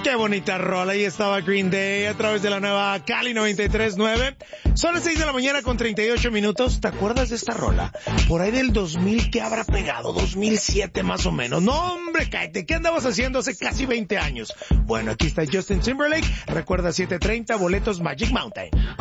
Qué bonita rola, ahí estaba Green Day a través de la nueva Cali 93.9. Son las 6 de la mañana con 38 minutos. ¿Te acuerdas de esta rola? Por ahí del 2000, ¿qué habrá pegado? 2007 más o menos. No, hombre, cállate, ¿qué andabas haciendo hace casi 20 años? Bueno, aquí está Justin Timberlake. Recuerda 7:30, boletos Magic Mountain.